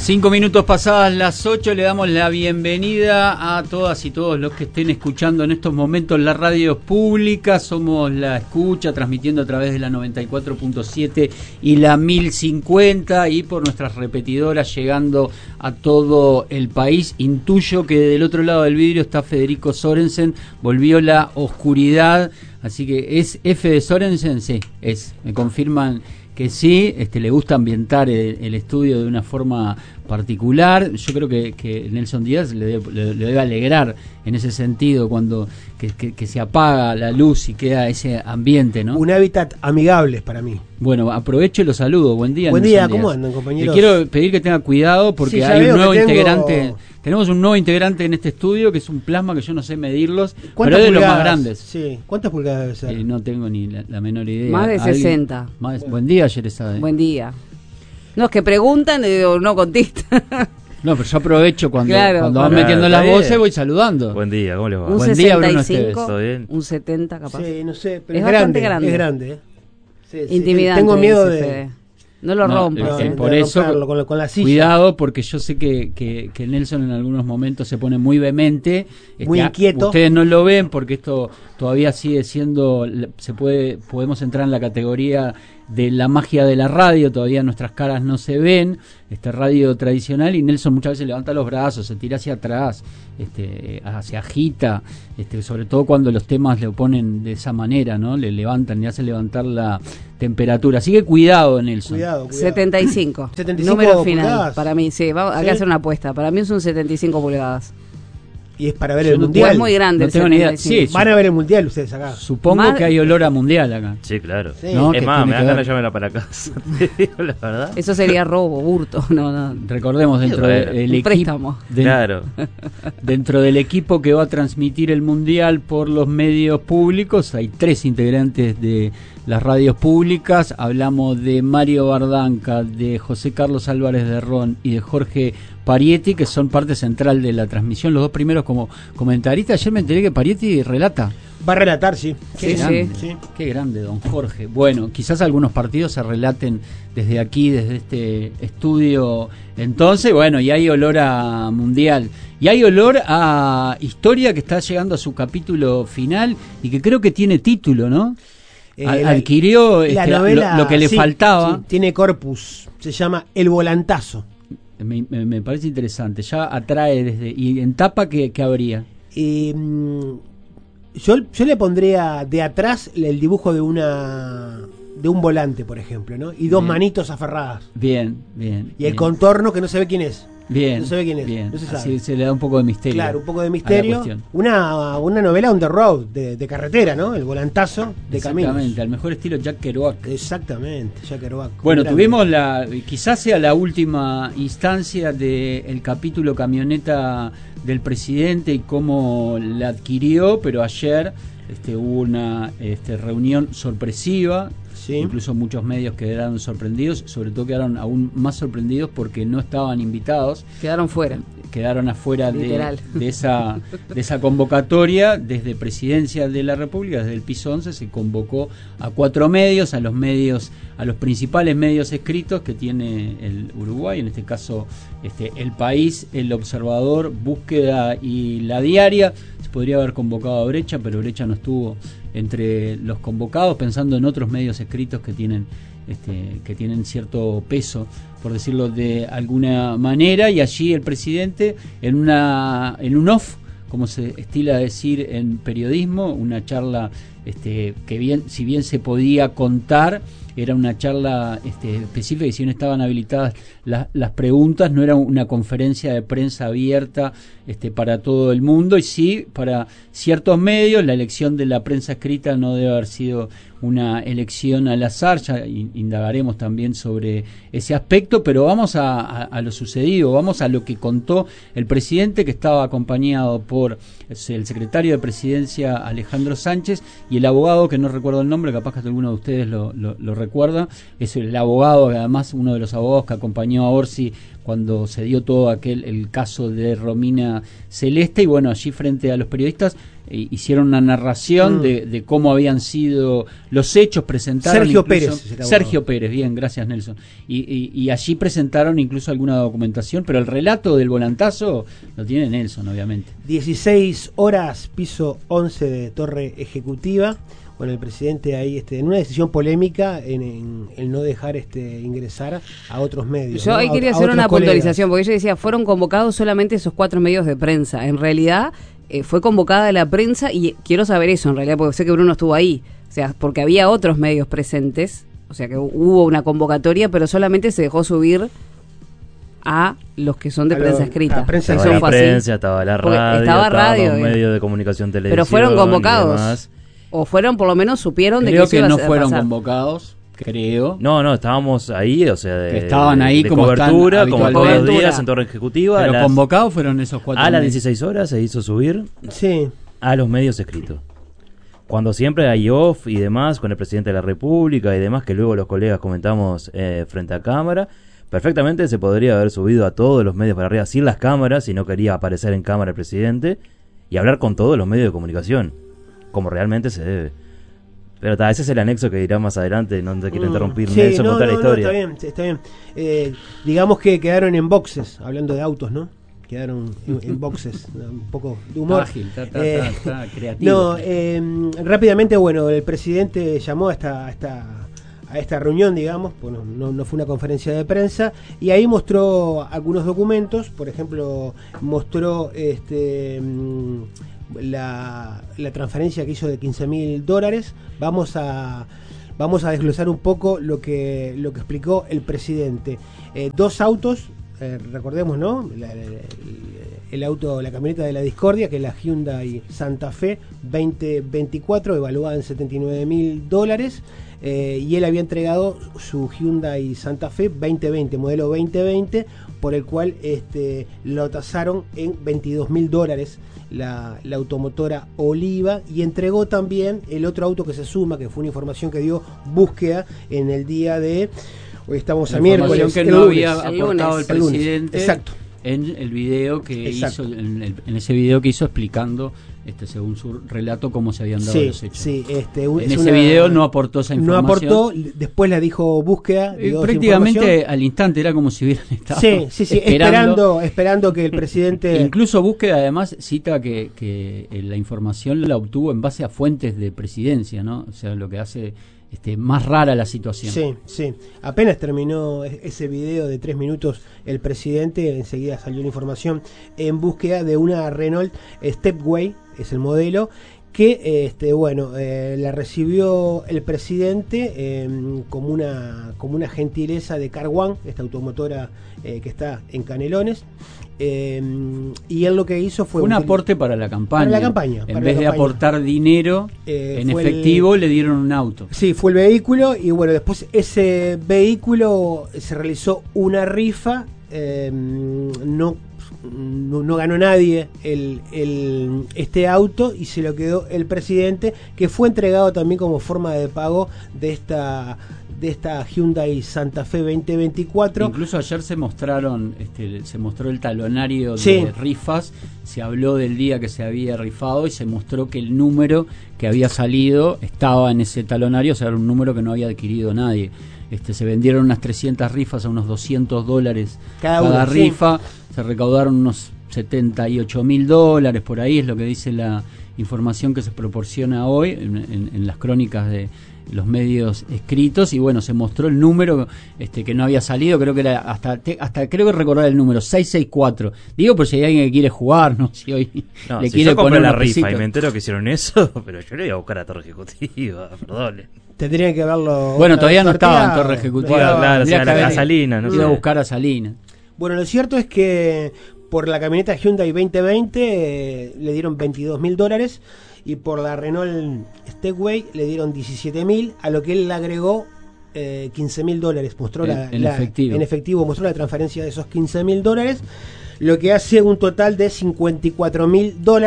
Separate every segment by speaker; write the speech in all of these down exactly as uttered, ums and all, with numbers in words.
Speaker 1: Cinco minutos pasadas las ocho, le damos la bienvenida a todas y todos los que estén escuchando en estos momentos la radio pública. Somos La Escucha, transmitiendo a través de la noventa y cuatro punto siete y la mil cincuenta, y por nuestras repetidoras llegando a todo el país. Intuyo que del otro lado del vidrio está Federico Sorensen. Volvió la oscuridad, así que ¿es F de Sorensen? Sí, es, me confirman que sí. Este, le gusta ambientar el, el estudio de una forma particular. Yo creo que, que Nelson Díaz le debe, le, le debe alegrar en ese sentido cuando que, que, que se apaga la luz y queda ese ambiente, ¿no?
Speaker 2: Un hábitat amigable para mí.
Speaker 1: Bueno, aprovecho y los saludo. Buen día.
Speaker 2: Buen
Speaker 1: Nelson
Speaker 2: día,
Speaker 1: Díaz.
Speaker 2: ¿cómo andan, compañeros?
Speaker 1: Le quiero pedir que tenga cuidado porque
Speaker 2: Sí,
Speaker 1: hay un nuevo
Speaker 2: tengo...
Speaker 1: integrante. Tenemos un nuevo integrante en este estudio que es un plasma que yo no sé medirlos, pero es de los más grandes.
Speaker 2: Sí. ¿Cuántas pulgadas debe ser?
Speaker 1: Eh, no tengo ni la, la menor idea.
Speaker 3: Más de
Speaker 1: ¿Alguien?
Speaker 3: sesenta.
Speaker 1: Más de... Bueno. Buen día, Yerezade.
Speaker 3: Buen día. No, es que preguntan o no contestan.
Speaker 1: No, pero yo aprovecho cuando,
Speaker 3: claro,
Speaker 1: cuando van
Speaker 3: claro,
Speaker 1: metiendo las voces, voy saludando.
Speaker 4: Buen día, ¿cómo les va?
Speaker 3: Un
Speaker 1: Buen
Speaker 3: sesenta
Speaker 1: día,
Speaker 3: y
Speaker 1: Bruno
Speaker 3: cinco,
Speaker 1: Esteves.
Speaker 4: ¿Todo bien?
Speaker 3: Un setenta capaz.
Speaker 2: Sí, no sé, pero
Speaker 3: es
Speaker 2: es, grande,
Speaker 3: grande.
Speaker 2: es grande. ¿eh? Sí, sí.
Speaker 3: Intimidante.
Speaker 2: Tengo miedo
Speaker 3: dice
Speaker 2: de...
Speaker 3: Fede. No lo
Speaker 1: No,
Speaker 3: rompas.
Speaker 1: eh,
Speaker 3: ¿eh?
Speaker 1: por
Speaker 2: de
Speaker 1: eso,
Speaker 2: romperlo con la, con la silla.
Speaker 1: Cuidado, porque yo sé que, que, que Nelson en algunos momentos se pone muy vehemente,
Speaker 2: muy
Speaker 1: este,
Speaker 2: inquieto.
Speaker 1: Ustedes no lo ven porque esto todavía sigue siendo, se puede, podemos entrar en la categoría de la magia de la radio. Todavía nuestras caras no se ven, este radio tradicional, y Nelson muchas veces levanta los brazos, se tira hacia atrás, este, se agita, este, sobre todo cuando los temas le ponen de esa manera, ¿no? Le levantan, le hacen levantar la temperatura. Así que cuidado, Nelson.
Speaker 2: Cuidado, cuidado.
Speaker 3: setenta y cinco.
Speaker 2: setenta y cinco
Speaker 3: Número final.
Speaker 2: pulgadas.
Speaker 3: Para mí, sí. Vamos, hay
Speaker 2: ¿Sí?
Speaker 3: que hacer una apuesta. Para mí son setenta y cinco pulgadas.
Speaker 2: Y es para ver
Speaker 1: Yo
Speaker 2: el
Speaker 1: no
Speaker 2: mundial.
Speaker 3: Es muy grande.
Speaker 1: No
Speaker 3: el
Speaker 1: tengo ni idea.
Speaker 3: setenta y cinco.
Speaker 1: Sí,
Speaker 2: Van a ver el mundial ustedes acá.
Speaker 1: Supongo
Speaker 3: Más-
Speaker 1: que hay olor a mundial acá.
Speaker 4: Sí, claro.
Speaker 2: Sí.
Speaker 1: ¿No?
Speaker 4: Es
Speaker 1: Que
Speaker 4: más,
Speaker 1: tiene
Speaker 4: me dan
Speaker 1: que
Speaker 4: ganas
Speaker 1: ver-
Speaker 4: de llamarla para casa. Te digo la verdad.
Speaker 3: Eso sería robo, hurto. No, no.
Speaker 1: Recordemos, dentro
Speaker 4: Sí,
Speaker 1: de-
Speaker 4: bueno.
Speaker 1: del
Speaker 3: Un
Speaker 1: equipo
Speaker 3: préstamo.
Speaker 1: de-
Speaker 4: Claro.
Speaker 1: dentro del equipo que va a transmitir el mundial por los medios públicos hay tres integrantes de las radios públicas. Hablamos de Mario Bardanca, de José Carlos Álvarez de Ron y de Jorge Parietti, que son parte central de la transmisión, los dos primeros como comentaristas. Ayer me enteré que Parietti relata.
Speaker 2: Va a relatar, sí.
Speaker 1: Qué
Speaker 3: Sí,
Speaker 1: grande,
Speaker 2: sí.
Speaker 1: qué grande, don Jorge. Bueno, quizás algunos partidos se relaten desde aquí, desde este estudio. Entonces, bueno, y hay olor a mundial. Y hay olor a historia que está llegando a su capítulo final y que creo que tiene título, ¿no?
Speaker 2: Eh,
Speaker 1: Al-
Speaker 2: la-
Speaker 1: adquirió
Speaker 2: la
Speaker 1: este,
Speaker 2: novela,
Speaker 1: lo, lo que le
Speaker 2: sí,
Speaker 1: faltaba.
Speaker 2: sí, tiene corpus. Se llama El Volantazo.
Speaker 1: Me, me- me parece interesante. Ya atrae desde... ¿Y en tapa qué, qué habría?
Speaker 2: Eh, yo, yo le pondría de atrás el dibujo de una de un volante, por ejemplo, ¿no? Y dos
Speaker 1: Bien.
Speaker 2: manitos aferradas.
Speaker 1: Bien, bien.
Speaker 2: Y el
Speaker 1: bien.
Speaker 2: contorno que no se ve quién es.
Speaker 1: Bien,
Speaker 2: no se ve quién es,
Speaker 1: bien.
Speaker 2: no se sabe.
Speaker 1: Así se le da un poco de misterio.
Speaker 2: Claro, un poco de
Speaker 1: a la
Speaker 2: misterio.
Speaker 1: cuestión.
Speaker 2: Una, una novela on the road, de, de carretera, ¿no? El volantazo de caminos.
Speaker 1: Exactamente, al mejor estilo Jack Kerouac.
Speaker 2: Exactamente, Jack Kerouac.
Speaker 1: Bueno,
Speaker 2: Grande.
Speaker 1: tuvimos la, quizás sea la última instancia del capítulo camioneta del presidente y cómo la adquirió, pero ayer este, hubo una este, reunión sorpresiva.
Speaker 2: Sí.
Speaker 1: Incluso muchos medios quedaron sorprendidos, sobre todo quedaron aún más sorprendidos porque no estaban invitados.
Speaker 3: Quedaron fuera.
Speaker 1: Quedaron afuera de,
Speaker 3: Literal.
Speaker 1: de esa de esa convocatoria. Desde Presidencia de la República, desde el piso once, se convocó a cuatro medios, a los medios, a los principales medios escritos que tiene el Uruguay, en este caso este El País, El Observador, Búsqueda y La Diaria. Se podría haber convocado a Brecha, pero Brecha no estuvo entre los convocados, pensando en otros medios escritos que tienen Este, que tienen cierto peso, por decirlo de alguna manera, y allí el presidente en una en un off, como se estila decir en periodismo, una charla este, que bien, si bien se podía contar, era una charla este, específica y si no estaban habilitadas la, las preguntas, no era una conferencia de prensa abierta este, para todo el mundo, y sí para ciertos medios. La elección de la prensa escrita no debe haber sido una elección al azar, ya indagaremos también sobre ese aspecto, pero vamos a, a, a lo sucedido, vamos a lo que contó el presidente, que estaba acompañado por el secretario de Presidencia Alejandro Sánchez y el abogado, que no recuerdo el nombre, capaz que alguno de ustedes lo, lo, lo recuerda, recuerda, es el abogado, además uno de los abogados que acompañó a Orsi cuando se dio todo aquel el caso de Romina Celeste, y bueno, allí frente a los periodistas eh, hicieron una narración mm. de, de cómo habían sido los hechos, presentaron
Speaker 2: Sergio
Speaker 1: incluso,
Speaker 2: Pérez
Speaker 1: Sergio Pérez, bien, gracias Nelson, y, y, y allí presentaron incluso alguna documentación, pero el relato del volantazo lo tiene Nelson, obviamente.
Speaker 2: dieciséis horas, piso once de Torre Ejecutiva. Bueno, el presidente ahí, este, en una decisión polémica, en, en, en no dejar este ingresar a otros medios.
Speaker 3: Yo
Speaker 2: ¿no?
Speaker 3: ahí
Speaker 2: a,
Speaker 3: quería
Speaker 2: a
Speaker 3: hacer una
Speaker 2: colegas.
Speaker 3: puntualización, porque yo decía, fueron convocados solamente esos cuatro medios de prensa. En realidad, eh, fue convocada la prensa, y quiero saber eso, en realidad, porque sé que Bruno estuvo ahí. O sea, porque había otros medios presentes, o sea, que hubo una convocatoria, pero solamente se dejó subir a los que son de
Speaker 2: a
Speaker 3: prensa
Speaker 2: lo,
Speaker 3: escrita.
Speaker 2: Prensa
Speaker 4: estaba la
Speaker 3: fue
Speaker 4: prensa,
Speaker 3: así.
Speaker 4: estaba la
Speaker 3: Porque
Speaker 4: radio,
Speaker 3: estaba radio,
Speaker 4: los
Speaker 3: eh.
Speaker 4: medios de comunicación, televisión.
Speaker 3: Pero fueron convocados.
Speaker 4: y demás.
Speaker 3: O fueron, por lo menos, supieron
Speaker 1: Creo
Speaker 3: de que eso
Speaker 1: que
Speaker 3: iba
Speaker 1: no
Speaker 3: a
Speaker 1: fueron
Speaker 3: pasar.
Speaker 1: convocados, creo.
Speaker 4: No, no, estábamos ahí, o sea, de,
Speaker 1: Que estaban ahí
Speaker 4: de
Speaker 1: como
Speaker 4: cobertura,
Speaker 1: están
Speaker 4: como todos los
Speaker 3: habitualmente.
Speaker 4: días en Torre Ejecutiva.
Speaker 1: Pero
Speaker 4: a las,
Speaker 1: convocados fueron esos cuatro.
Speaker 4: a las
Speaker 1: medios.
Speaker 4: dieciséis horas se hizo subir
Speaker 2: Sí.
Speaker 4: a los medios escritos. Cuando siempre hay off y demás, con el presidente de la República y demás, que luego los colegas comentamos eh, frente a cámara, perfectamente se podría haber subido a todos los medios para arriba sin las cámaras, si no quería aparecer en cámara el presidente, y hablar con todos los medios de comunicación, como realmente se debe. Pero ta, ese es el anexo que dirá más adelante, no te quiero
Speaker 2: Mm,
Speaker 4: interrumpir,
Speaker 2: sí,
Speaker 4: Nelson,
Speaker 2: no,
Speaker 4: contar
Speaker 2: no,
Speaker 4: la historia.
Speaker 2: No, está bien, está bien. Eh, digamos que quedaron en boxes, hablando de autos, ¿no? Quedaron en, en boxes, un poco de humor.
Speaker 1: Ágil, está, está,
Speaker 2: Eh,
Speaker 1: está, está creativo.
Speaker 2: No, eh, rápidamente, bueno, el presidente llamó a esta, a esta, a esta reunión, digamos, bueno, no, no fue una conferencia de prensa, y ahí mostró algunos documentos, por ejemplo, mostró este la, la transferencia que hizo de quince mil dólares. Vamos a vamos a desglosar un poco lo que lo que explicó el presidente. Eh, dos autos, eh, recordemos, ¿no? La, la, el, el auto, la camioneta de la discordia, que es la Hyundai Santa Fe veinte veinticuatro, evaluada en setenta y nueve mil dólares. Eh, y él había entregado su Hyundai Santa Fe veinte veinte, modelo veinte veinte, por el cual este, lo tasaron en veintidós mil dólares la, la automotora Oliva, y entregó también el otro auto que se suma, que fue una información que dio Búsqueda en el día de... Hoy estamos a miércoles,
Speaker 1: que
Speaker 2: el
Speaker 1: no
Speaker 2: lunes.
Speaker 1: había
Speaker 3: El
Speaker 1: aportado
Speaker 3: lunes.
Speaker 1: el
Speaker 2: El lunes,
Speaker 1: presidente.
Speaker 2: exacto.
Speaker 1: En el video que
Speaker 2: Exacto.
Speaker 1: hizo, en, el- en ese video que hizo explicando, este, según su relato, cómo se habían dado
Speaker 2: Sí,
Speaker 1: los hechos.
Speaker 2: sí, este, un-
Speaker 1: En
Speaker 2: es
Speaker 1: ese
Speaker 2: una-
Speaker 1: video no aportó esa
Speaker 2: No
Speaker 1: información.
Speaker 2: aportó, después la dijo Búsqueda.
Speaker 1: Eh,
Speaker 2: dio esa
Speaker 1: prácticamente
Speaker 2: información.
Speaker 1: al instante era como si hubieran estado
Speaker 2: Sí, sí, sí, esperando, esperando que el presidente...
Speaker 1: Incluso Búsqueda además cita que, que eh, la información la obtuvo en base a fuentes de presidencia, ¿no? O sea, lo que hace este, más rara la situación.
Speaker 2: Sí, sí. Apenas terminó e- ese video de tres minutos el presidente, enseguida salió la información en Búsqueda de una Renault Stepway, es el modelo, que este bueno eh, la recibió el presidente eh, como una como una gentileza de Car One, esta automotora eh, que está en Canelones, eh, y él lo que hizo fue
Speaker 1: Fue un
Speaker 2: util-
Speaker 1: aporte para la campaña.
Speaker 2: Para la campaña,
Speaker 1: En
Speaker 2: para
Speaker 1: vez
Speaker 2: la
Speaker 1: de
Speaker 2: campaña.
Speaker 1: aportar dinero
Speaker 2: Eh,
Speaker 1: en
Speaker 2: fue el-
Speaker 1: efectivo, le dieron un auto.
Speaker 2: Sí, fue el vehículo, y bueno, después ese vehículo se realizó una rifa, eh, no, no, no ganó nadie el, el, este auto, y se lo quedó el presidente, que fue entregado también como forma de pago de esta de esta Hyundai Santa Fe veinte veinticuatro.
Speaker 1: Incluso ayer se mostraron, este, se mostró el talonario de
Speaker 2: Sí.
Speaker 1: rifas, se habló del día que se había rifado y se mostró que el número que había salido estaba en ese talonario, o sea, era un número que no había adquirido nadie. Este, se vendieron unas trescientas rifas a unos doscientos dólares
Speaker 2: Cada
Speaker 1: cada,
Speaker 2: una, sí.
Speaker 1: rifa, se recaudaron unos setenta y ocho mil dólares, por ahí es lo que dice la información que se proporciona hoy en, en- en las crónicas de los medios escritos, y bueno, se mostró el número este que no había salido, creo que era hasta te- hasta creo que recordar el número seiscientos sesenta y cuatro. Digo por si hay alguien que quiere jugar, no si hoy
Speaker 4: No,
Speaker 1: le
Speaker 4: si
Speaker 1: quiere
Speaker 4: yo compré
Speaker 1: poner
Speaker 4: la
Speaker 1: unos
Speaker 4: rifa
Speaker 1: pesitos.
Speaker 4: y me entero que hicieron eso, pero yo le iba a buscar a Torre Ejecutiva, perdón.
Speaker 2: Tendrían que verlo.
Speaker 1: Bueno,
Speaker 2: otra
Speaker 1: todavía
Speaker 2: vez
Speaker 1: no estaba en
Speaker 2: sorteado.
Speaker 1: Torre Ejecutiva.
Speaker 4: Bueno, claro,
Speaker 1: Tendría
Speaker 4: o sea,
Speaker 1: que
Speaker 4: la
Speaker 1: haber-
Speaker 4: Salinas, no
Speaker 1: iba a
Speaker 4: sé.
Speaker 1: buscar a Salinas.
Speaker 2: Bueno, lo cierto es que por la camioneta Hyundai veinte veinte eh, le dieron veintidós mil dólares, y por la Renault Stepway le dieron diecisiete mil, a lo que él le agregó eh, quince mil dólares. Mostró
Speaker 1: En-
Speaker 2: la,
Speaker 1: en
Speaker 2: la-
Speaker 1: efectivo.
Speaker 2: en efectivo, mostró la transferencia de esos quince mil dólares, lo que hace un total de cincuenta y cuatro mil dólares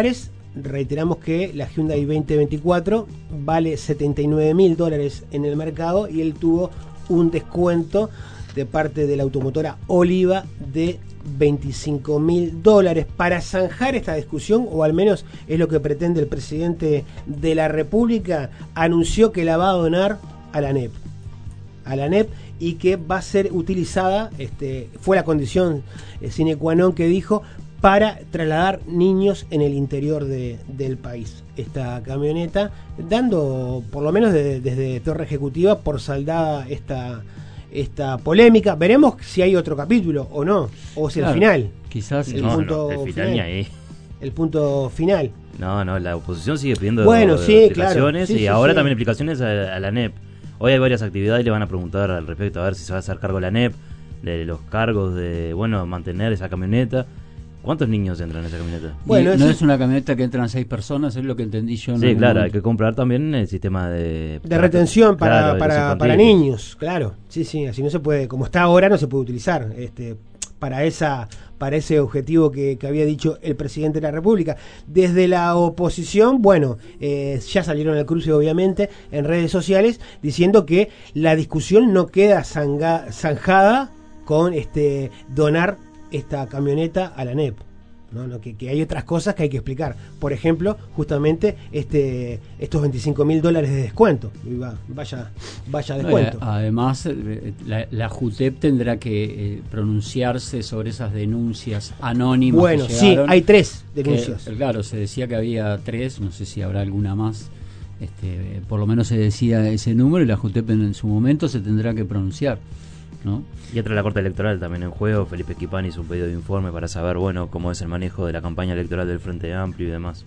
Speaker 2: reiteramos que la Hyundai veinte veinticuatro vale setenta y nueve mil dólares en el mercado y él tuvo un descuento de parte de la automotora Oliva de veinticinco mil dólares para zanjar esta discusión, o al menos es lo que pretende el presidente de la República. Anunció que la va a donar a la ANEP, a la ANEP y que va a ser utilizada, este, fue la condición eh, sine qua non que dijo, para trasladar niños en el interior de, del país. Esta camioneta, dando por lo menos de, desde Torre Ejecutiva por saldada esta, esta polémica. Veremos si hay otro capítulo o no, o si
Speaker 1: Claro,
Speaker 2: el final.
Speaker 1: Quizás
Speaker 2: el
Speaker 4: No,
Speaker 2: punto
Speaker 4: no, el final
Speaker 2: final.
Speaker 4: ni ahí.
Speaker 2: El punto final.
Speaker 4: No, no, la oposición sigue pidiendo
Speaker 2: Bueno,
Speaker 4: de-
Speaker 2: sí,
Speaker 4: explicaciones
Speaker 2: claro. Sí,
Speaker 4: y
Speaker 2: sí,
Speaker 4: ahora
Speaker 2: sí.
Speaker 4: también explicaciones a, a la ANEP. Hoy hay varias actividades y le van a preguntar al respecto a ver si se va a hacer cargo la ANEP de los cargos de, bueno, mantener esa camioneta. ¿Cuántos niños entran en esa camioneta?
Speaker 2: Bueno,
Speaker 1: Y no
Speaker 2: eso-
Speaker 1: es una camioneta que entran seis personas, es lo que entendí yo. en
Speaker 4: Sí,
Speaker 1: algún
Speaker 4: claro, hay
Speaker 1: momento.
Speaker 4: que comprar también el sistema de...
Speaker 2: De retención para,
Speaker 4: Claro, de
Speaker 2: para,
Speaker 4: los
Speaker 2: para
Speaker 4: infantiles.
Speaker 2: niños, claro. Sí, sí, así no se puede, como está ahora, no se puede utilizar este, para esa para ese objetivo que, que había dicho el presidente de la República. Desde la oposición, bueno, eh, ya salieron al cruce, obviamente, en redes sociales, diciendo que la discusión no queda zanga- zanjada con este donar esta camioneta a la ANEP. No, no, que, que hay otras cosas que hay que explicar. Por ejemplo, justamente este estos veinticinco mil dólares de descuento. Y va- Vaya, vaya
Speaker 1: No,
Speaker 2: descuento.
Speaker 1: y a- además, eh, la, la JUTEP tendrá que eh, pronunciarse sobre esas denuncias anónimas.
Speaker 2: Bueno,
Speaker 1: que
Speaker 2: sí,
Speaker 1: llegaron,
Speaker 2: hay tres
Speaker 1: que,
Speaker 2: denuncias.
Speaker 1: claro, se decía que había tres, no sé si habrá alguna más. Este, por lo menos se decía ese número y la JUTEP en, en su momento se tendrá que pronunciar, ¿no?
Speaker 4: Y entra la Corte Electoral también en juego. Felipe Esquipani hizo un pedido de informe para saber, bueno, cómo es el manejo de la campaña electoral del Frente Amplio y demás.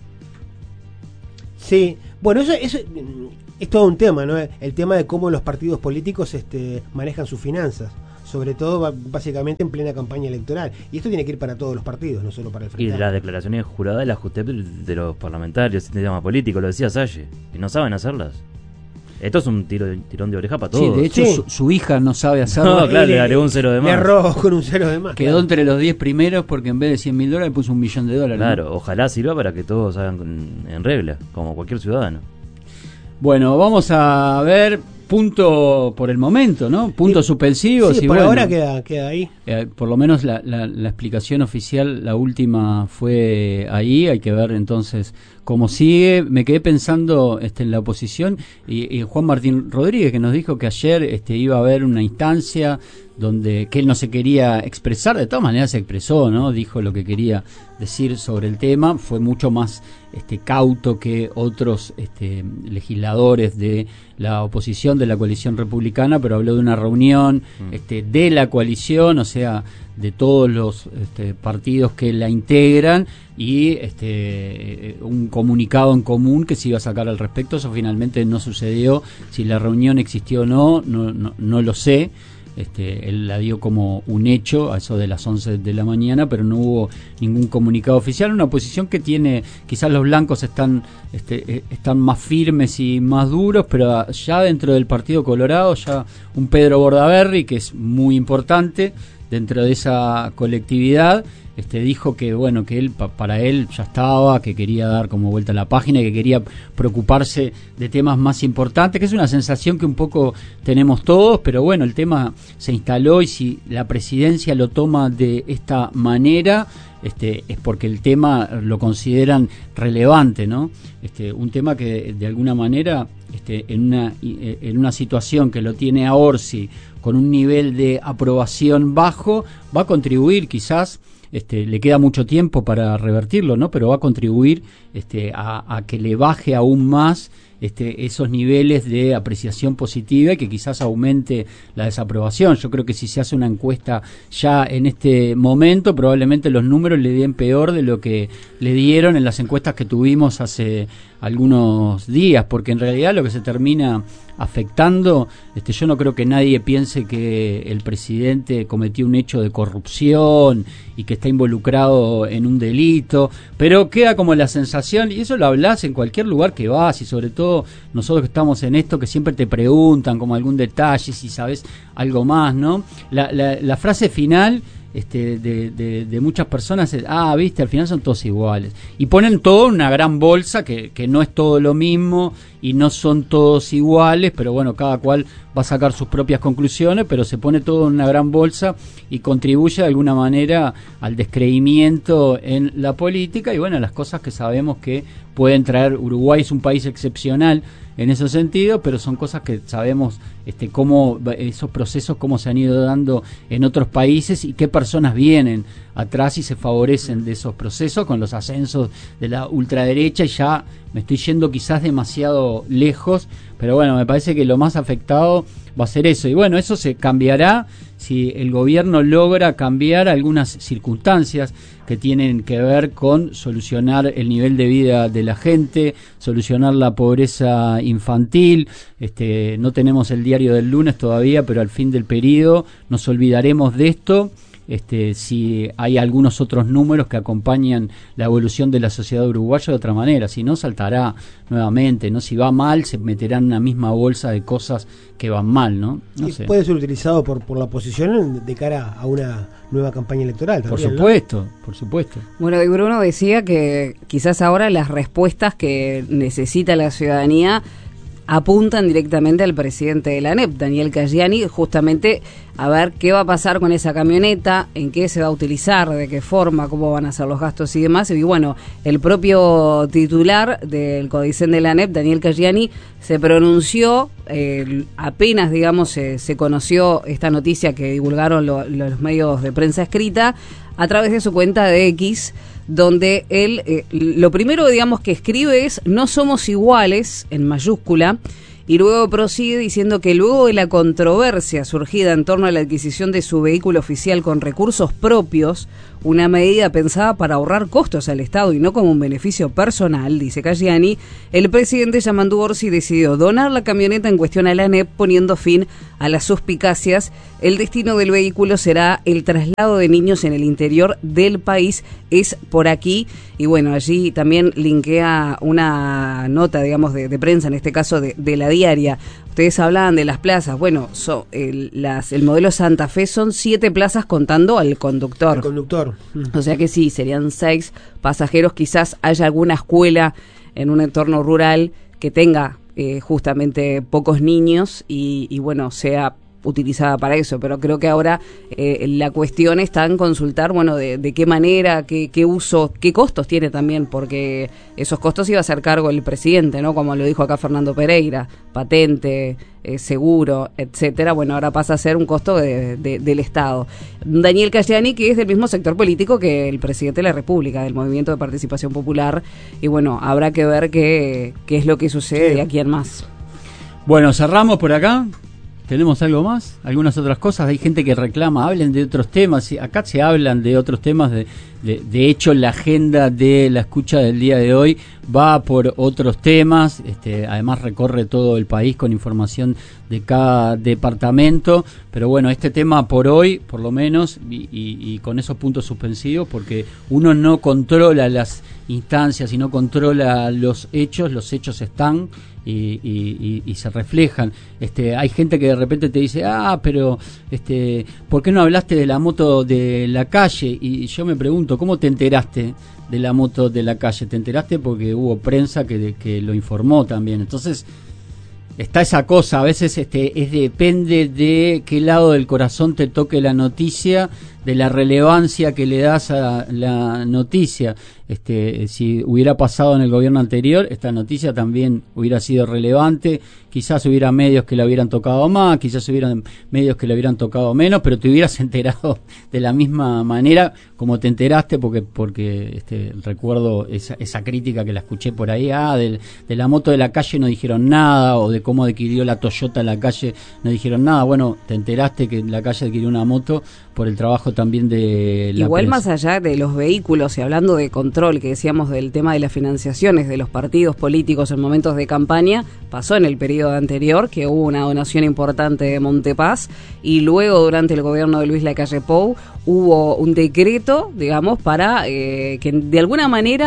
Speaker 2: Sí, bueno, eso, eso mm, es todo un tema, ¿no? El tema de cómo los partidos políticos este, manejan sus finanzas, sobre todo ba- básicamente en plena campaña electoral. Y esto tiene que ir para todos los partidos, no solo para el
Speaker 4: Y
Speaker 2: Frente
Speaker 4: de las declaraciones juradas de la JUTEP de los parlamentarios, este tema político, lo decía Salle, y no saben hacerlas. Esto es un tiro de- tirón de oreja para
Speaker 1: Sí,
Speaker 4: todos.
Speaker 1: de hecho,
Speaker 2: Sí.
Speaker 1: su, su hija no sabe hacerlo.
Speaker 4: No, claro,
Speaker 2: Y
Speaker 4: le agregó un cero de
Speaker 2: Le
Speaker 4: más.
Speaker 2: erró con un cero de más.
Speaker 1: Quedó
Speaker 2: claro.
Speaker 1: entre los diez primeros porque en vez de cien mil dólares puso un millón de dólares. ¿no?
Speaker 4: Claro, ojalá sirva para que todos hagan con- en regla, como cualquier ciudadano.
Speaker 1: Bueno, vamos a ver punto por el momento, ¿no? Puntos
Speaker 2: Sí,
Speaker 1: suspensivos.
Speaker 2: Sí,
Speaker 1: y
Speaker 2: por
Speaker 1: bueno,
Speaker 2: ahora queda, queda ahí.
Speaker 1: eh, por lo menos la, la, la explicación oficial, la última fue ahí. Hay que ver entonces cómo sigue. Me quedé pensando este, en la oposición y, y Juan Martín Rodríguez, que nos dijo que ayer este, iba a haber una instancia donde que él no se quería expresar. De todas maneras se expresó, ¿no? Dijo lo que quería decir sobre el tema. Fue mucho más este, cauto que otros este, legisladores de la oposición, de la coalición republicana, pero habló de una reunión
Speaker 4: Mm.
Speaker 1: este, de la coalición, o sea, de todos los este, partidos que la integran, y este, eh, un comunicado en común que se iba a sacar al respecto. Eso finalmente no sucedió. Si la reunión existió o no, no, no, no lo sé. Este, él la dio como un hecho a eso de las once de la mañana, pero no hubo ningún comunicado oficial. Una posición que tiene, quizás los blancos están este, eh, están más firmes y más duros, pero ya dentro del Partido Colorado, ya un Pedro Bordaberry, que es muy importante dentro de esa colectividad, este, dijo que bueno, que él pa, para él ya estaba, que quería dar como vuelta a la página y que quería preocuparse de temas más importantes, que es una sensación que un poco tenemos todos, pero bueno, el tema se instaló y si la presidencia lo toma de esta manera, este, es porque el tema lo consideran relevante, ¿no? Este, un tema que de alguna manera este, en una en una situación que lo tiene a Orsi con un nivel de aprobación bajo, va a contribuir quizás. Este, le queda mucho tiempo para revertirlo, ¿no? Pero va a contribuir este, a, a que le baje aún más este, esos niveles de apreciación positiva y que quizás aumente la desaprobación. Yo creo que si se hace una encuesta ya en este momento, probablemente los números le den peor de lo que le dieron en las encuestas que tuvimos hace algunos días, porque en realidad lo que se termina afectando, este, yo no creo que nadie piense que el presidente cometió un hecho de corrupción y que está involucrado en un delito, pero queda como la sensación, y eso lo hablas en cualquier lugar que vas, y sobre todo nosotros que estamos en esto, que siempre te preguntan como algún detalle, si sabes algo más, ¿no? La, la, la frase final este, de, de, de muchas personas es, ah, viste, al final son todos iguales. Y ponen todo en una gran bolsa, que, que no es todo lo mismo y no son todos iguales, pero bueno, cada cual va a sacar sus propias conclusiones, pero se pone todo en una gran bolsa y contribuye de alguna manera al descreimiento en la política y bueno, las cosas que sabemos que pueden traer. Uruguay es un país excepcional en ese sentido, pero son cosas que sabemos este, cómo esos procesos, cómo se han ido dando en otros países y qué personas vienen atrás y se favorecen de esos procesos con los ascensos de la ultraderecha. Y ya me estoy yendo quizás demasiado lejos, pero bueno, me parece que lo más afectado va a ser eso. Y bueno, eso se cambiará si el gobierno logra cambiar algunas circunstancias que tienen que ver con solucionar el nivel de vida de la gente, solucionar la pobreza infantil. Este, no tenemos el diario del lunes todavía, pero al fin del periodo nos olvidaremos de esto. Este, si hay algunos otros números que acompañan la evolución de la sociedad uruguaya de otra manera, si no saltará nuevamente, no, si va mal se meterá en una misma bolsa de cosas que van mal, ¿no? No
Speaker 2: y
Speaker 1: sé.
Speaker 2: Puede ser utilizado por, por la oposición de cara a una nueva campaña electoral también,
Speaker 1: por supuesto, ¿no? Por supuesto.
Speaker 3: Bueno, y Bruno decía que quizás ahora las respuestas que necesita la ciudadanía apuntan directamente al presidente de la ANEP, Daniel Caggiani, justamente a ver qué va a pasar con esa camioneta, en qué se va a utilizar, de qué forma, cómo van a ser los gastos y demás. Y bueno, el propio titular del Codicen de la ANEP, Daniel Caggiani, se pronunció, eh, apenas, digamos, se, se conoció esta noticia que divulgaron lo, los medios de prensa escrita, a través de su cuenta de X, donde él, eh, lo primero, digamos, que escribe es "no somos iguales", en mayúscula, y luego prosigue diciendo que luego de la controversia surgida en torno a la adquisición de su vehículo oficial con recursos propios, una medida pensada para ahorrar costos al Estado y no como un beneficio personal, dice Caggiani, el presidente Yamandu Orsi decidió donar la camioneta en cuestión a la ANEP, poniendo fin a las suspicacias. El destino del vehículo será el traslado de niños en el interior del país, es por aquí. Y bueno, allí también linkea una nota, digamos, de, de prensa, en este caso de, de La Diaria. Ustedes hablaban de las plazas. Bueno, so, el, las, el modelo Santa Fe son siete plazas contando al conductor.
Speaker 2: El conductor.
Speaker 3: O sea que sí, serían seis pasajeros. Quizás haya alguna escuela en un entorno rural que tenga eh, justamente pocos niños y, y bueno, sea utilizada para eso, pero creo que ahora eh, la cuestión está en consultar, bueno, de, de qué manera, qué, qué uso, qué costos tiene también, porque esos costos iba a ser cargo el presidente, ¿no? Como lo dijo acá Fernando Pereira, patente, eh, seguro, etcétera. Bueno, ahora pasa a ser un costo de, de, del Estado. Daniel Caggiani, que es del mismo sector político que el presidente de la República, del Movimiento de Participación Popular, y bueno, habrá que ver qué, qué es lo que sucede sí. de aquí en más.
Speaker 1: Bueno, cerramos por acá. ¿Tenemos algo más? ¿Algunas otras cosas? Hay gente que reclama, hablen de otros temas. Acá se hablan de otros temas. De, de, de hecho, la agenda de la escucha del día de hoy va por otros temas. Este, además, recorre todo el país con información de cada departamento. Pero bueno, este tema por hoy, por lo menos, y, y, y con esos puntos suspensivos, porque uno no controla las instancias y no controla los hechos. Los hechos están y, y, y, y se reflejan. Este, hay gente que de repente te dice, ah, pero este, ¿por qué no hablaste de la moto de la calle? Y yo me pregunto, ¿cómo te enteraste de la moto de la calle? Te enteraste porque hubo prensa que, que lo informó también. Entonces está esa cosa, a veces este, es depende de qué lado del corazón te toque la noticia, de la relevancia que le das a la noticia. Este, si hubiera pasado en el gobierno anterior, esta noticia también hubiera sido relevante. Quizás hubiera medios que la hubieran tocado más, quizás hubieran medios que la hubieran tocado menos, pero te hubieras enterado de la misma manera como te enteraste, porque porque este, recuerdo esa, esa crítica que la escuché por ahí, ah, de, de la moto de la calle no dijeron nada, o de cómo adquirió la Toyota en la calle no dijeron nada. Bueno, te enteraste que la calle adquirió una moto por el trabajo también de la
Speaker 3: Igual
Speaker 1: prensa.
Speaker 3: Más allá de los vehículos y hablando de control, que decíamos del tema de las financiaciones de los partidos políticos en momentos de campaña, pasó en el periodo anterior que hubo una donación importante de Montepaz y luego durante el gobierno de Luis Lacalle Pou hubo un decreto, digamos, para eh, que de alguna manera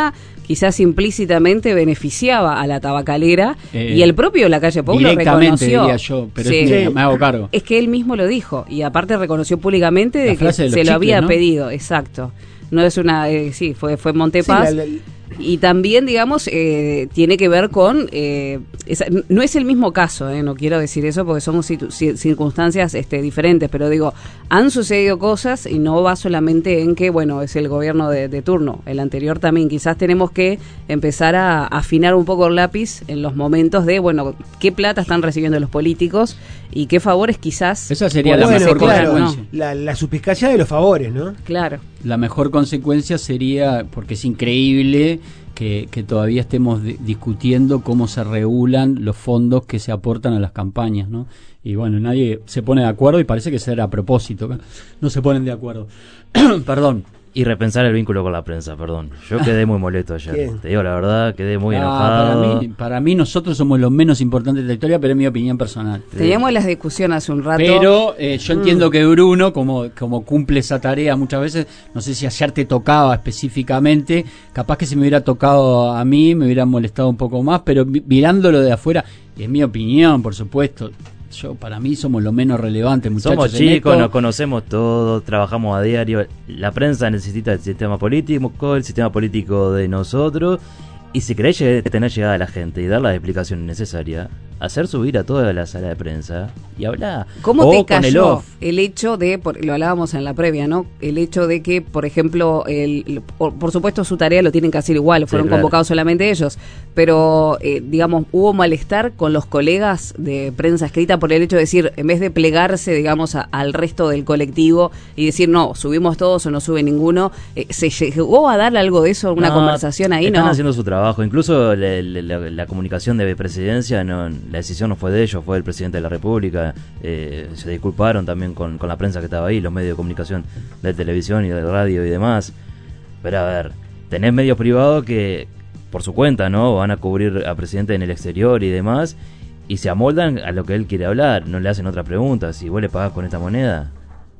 Speaker 3: quizás implícitamente beneficiaba a la tabacalera
Speaker 1: Eh,
Speaker 3: y el propio Lacalle Pou lo
Speaker 1: directamente,
Speaker 3: reconoció.
Speaker 1: diría yo, pero
Speaker 3: Sí.
Speaker 1: es que me hago cargo.
Speaker 3: Es que él mismo lo dijo y aparte reconoció públicamente de
Speaker 1: La
Speaker 3: que
Speaker 1: frase de los
Speaker 3: se lo
Speaker 1: chicles,
Speaker 3: había
Speaker 1: ¿no?
Speaker 3: pedido, exacto. No es una, eh, sí, fue fue en Montepaz.
Speaker 2: Sí, la- la-
Speaker 3: Y también, digamos, eh, tiene que ver con... Eh, esa, no es el mismo caso, eh, no quiero decir eso porque somos situ- ci- circunstancias este, diferentes, pero digo, han sucedido cosas y no va solamente en que, bueno, es el gobierno de, de turno, el anterior también. Quizás tenemos que empezar a afinar un poco el lápiz en los momentos de, bueno, qué plata están recibiendo los políticos y qué favores quizás...
Speaker 1: Esa sería la
Speaker 2: bueno,
Speaker 1: mejor
Speaker 2: claro,
Speaker 1: consecuencia.
Speaker 2: la, la suspicacia de los favores, ¿no?
Speaker 3: Claro.
Speaker 1: La mejor consecuencia sería, porque es increíble que, que todavía estemos di- discutiendo cómo se regulan los fondos que se aportan a las campañas, ¿no? Y bueno, nadie se pone de acuerdo y parece que será a propósito. No se ponen de acuerdo. Perdón.
Speaker 4: Y repensar el vínculo con la prensa, perdón. Yo quedé muy molesto ayer.
Speaker 2: ¿Qué?
Speaker 4: Te digo la verdad, quedé muy
Speaker 1: Ah,
Speaker 4: enojado.
Speaker 1: para mí, para mí nosotros somos los menos importantes de la historia, pero es mi opinión personal.
Speaker 3: Teníamos las discusiones hace un rato.
Speaker 1: Pero eh, yo entiendo que Bruno, como, como cumple esa tarea muchas veces, no sé si ayer te tocaba específicamente, capaz que si me hubiera tocado a mí me hubiera molestado un poco más, pero mi- mirándolo de afuera, y es mi opinión, por supuesto, yo para mí somos lo menos relevante, muchachos.
Speaker 4: Somos
Speaker 1: en
Speaker 4: chicos,
Speaker 1: esto.
Speaker 4: nos conocemos todos, trabajamos a diario. La prensa necesita el sistema político, el sistema político de nosotros. Y si querés llegar- tener llegada a la gente y dar la explicación necesaria, hacer subir a toda la sala de prensa y hablar.
Speaker 3: ¿Cómo
Speaker 4: O
Speaker 3: te
Speaker 4: con el
Speaker 3: cayó
Speaker 4: off.
Speaker 3: el hecho de, por- lo hablábamos en la previa, ¿no? El hecho de que, por ejemplo, el, el- por, por supuesto su tarea lo tienen que hacer igual, fueron
Speaker 4: Sí, claro.
Speaker 3: convocados solamente ellos, pero, eh, digamos, hubo malestar con los colegas de prensa escrita por el hecho de decir, en vez de plegarse, digamos, a- al resto del colectivo y decir, no, subimos todos o no sube ninguno, eh, ¿se llegó a dar algo de eso, alguna
Speaker 4: No,
Speaker 3: conversación ahí?
Speaker 4: Están
Speaker 3: No.
Speaker 4: haciendo su trabajo. Incluso la, la- la- la comunicación de presidencia, no, la decisión no fue de ellos, fue del presidente de la República. Eh, se disculparon también con, con la prensa que estaba ahí, los medios de comunicación de televisión y de radio y demás. Pero a ver, tenés medios privados que por su cuenta, ¿no? Van a cubrir a presidente en el exterior y demás, y se amoldan a lo que él quiere hablar, no le hacen otra pregunta. Si vos le pagás con esta moneda...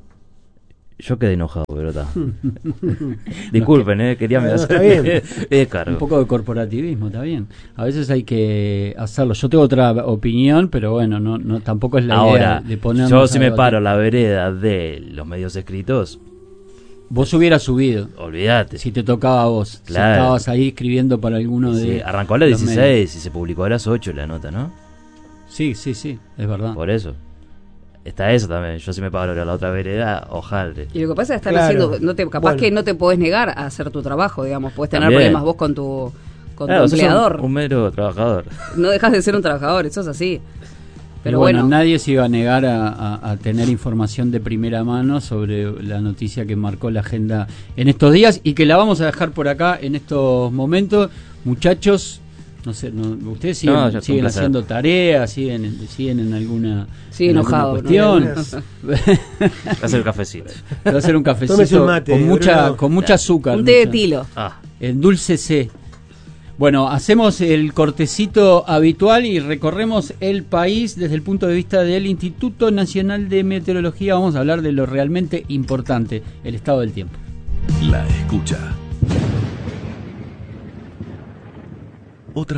Speaker 4: Yo quedé enojado, pero está. Disculpen, eh, quería me
Speaker 2: No,
Speaker 4: hacer
Speaker 2: está bien.
Speaker 4: me descargo.
Speaker 1: Un poco de corporativismo, está bien. A veces hay que hacerlo. Yo tengo otra opinión, pero bueno, no, no tampoco es la
Speaker 4: Ahora,
Speaker 1: idea de ponernos
Speaker 4: yo
Speaker 1: a
Speaker 4: si me
Speaker 1: debatir.
Speaker 4: paro en la vereda de los medios escritos,
Speaker 1: Vos hubieras subido,
Speaker 4: olvídate.
Speaker 1: si te tocaba a vos. Si
Speaker 4: Claro.
Speaker 1: estabas ahí escribiendo para alguno
Speaker 4: Sí,
Speaker 1: de...
Speaker 4: arrancó a las
Speaker 1: los medios.
Speaker 4: dieciséis y se publicó a las ocho la nota, ¿no?
Speaker 1: Sí, sí, sí, es verdad.
Speaker 4: Por eso. Está eso también. Yo si me paro a la otra vereda, ojalá.
Speaker 3: Y lo que pasa es que están
Speaker 2: Claro.
Speaker 3: haciendo, no te, capaz
Speaker 2: Bueno.
Speaker 3: que no te podés negar a hacer tu trabajo, digamos, podés tener
Speaker 4: También.
Speaker 3: problemas vos con tu, con
Speaker 4: Claro,
Speaker 3: tu
Speaker 4: sos
Speaker 3: empleador.
Speaker 4: Un, un mero trabajador.
Speaker 3: No dejas de ser un trabajador, eso es así. Pero
Speaker 1: Y bueno,
Speaker 3: bueno,
Speaker 1: nadie se iba a negar a, a- a tener información de primera mano sobre la noticia que marcó la agenda en estos días y que la vamos a dejar por acá en estos momentos. Muchachos, no sé, no, ustedes siguen,
Speaker 4: No, ya fue un
Speaker 1: siguen
Speaker 4: placer.
Speaker 1: haciendo tareas, siguen, siguen en alguna,
Speaker 3: Sí,
Speaker 1: en alguna
Speaker 3: enojado,
Speaker 1: cuestión.
Speaker 2: ¿no?
Speaker 4: Hacer el cafecito.
Speaker 1: Va a hacer un
Speaker 2: Tómese
Speaker 1: cafecito
Speaker 2: un mate,
Speaker 1: con mucha,
Speaker 2: Bruno.
Speaker 1: con mucha azúcar.
Speaker 3: un té de
Speaker 1: mucha-
Speaker 3: tilo.
Speaker 4: Ah,
Speaker 1: El dulce C. Bueno, hacemos el cortecito habitual y recorremos el país desde el punto de vista del Instituto Nacional de Meteorología. Vamos a hablar de lo realmente importante, el estado del tiempo.
Speaker 5: La escucha.